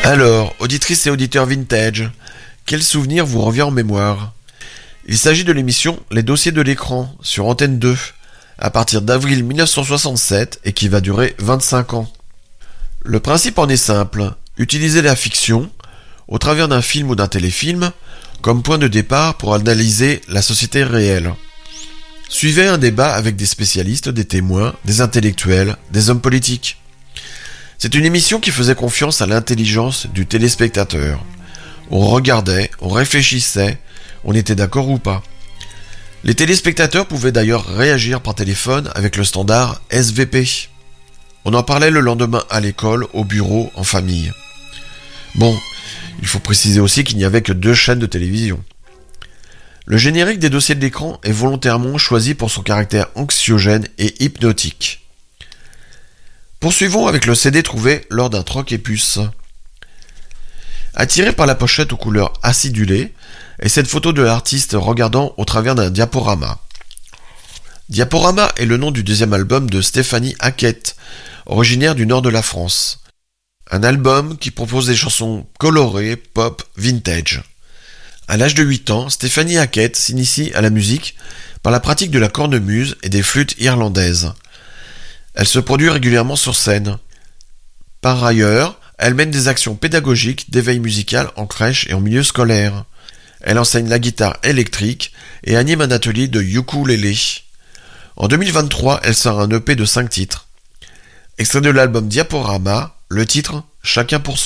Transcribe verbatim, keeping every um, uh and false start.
Alors, auditrices et auditeurs vintage, quel souvenir vous revient en mémoire? Il s'agit de l'émission Les Dossiers de l'écran sur Antenne deux, à partir d'avril mille neuf cent soixante-sept et qui va durer vingt-cinq ans. Le principe en est simple, utiliser la fiction, au travers d'un film ou d'un téléfilm, comme point de départ pour analyser la société réelle. Suivez un débat avec des spécialistes, des témoins, des intellectuels, des hommes politiques. C'est une émission qui faisait confiance à l'intelligence du téléspectateur. On regardait, on réfléchissait, on était d'accord ou pas. Les téléspectateurs pouvaient d'ailleurs réagir par téléphone avec le standard S V P. On en parlait le lendemain à l'école, au bureau, en famille. Bon, il faut préciser aussi qu'il n'y avait que deux chaînes de télévision. Le générique des dossiers de l'écran est volontairement choisi pour son caractère anxiogène et hypnotique. Poursuivons avec le C D trouvé lors d'un troc et puce. Attiré par la pochette aux couleurs acidulées et cette photo de l'artiste regardant au travers d'un diaporama. Diaporama est le nom du deuxième album de Stéphanie Hackett, originaire du nord de la France. Un album qui propose des chansons colorées, pop, vintage. À l'âge de huit ans, Stéphanie Hackett s'initie à la musique par la pratique de la cornemuse et des flûtes irlandaises. Elle se produit régulièrement sur scène. Par ailleurs, elle mène des actions pédagogiques d'éveil musical en crèche et en milieu scolaire. Elle enseigne la guitare électrique et anime un atelier de ukulélé. En deux mille vingt-trois, elle sort un E P de cinq titres. Extrait de l'album Diaporama, le titre « Chacun pour soi ».